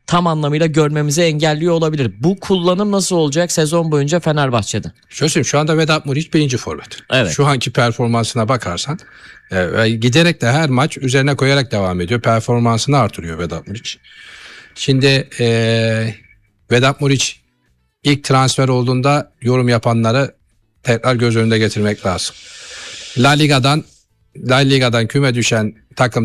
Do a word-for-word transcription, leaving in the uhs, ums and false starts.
tam anlamıyla görmemizi engelliyor olabilir. Bu kullanım nasıl olacak sezon boyunca Fenerbahçe'de? Şöyle söyleyeyim, şu anda Vedat Muriç birinci forvet. Evet. Şu anki performansına bakarsan e, giderek de her maç üzerine koyarak devam ediyor. Performansını artırıyor Vedat Muriç. Şimdi e, Vedat Muriç ilk transfer olduğunda yorum yapanları tekrar göz önünde getirmek lazım. La Liga'dan La Liga'dan küme düşen takım